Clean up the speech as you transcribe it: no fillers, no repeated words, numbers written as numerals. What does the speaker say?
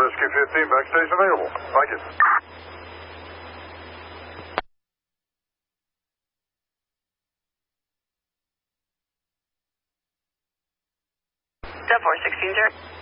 Rescue 15, backstage available. Thank you. 416, sir.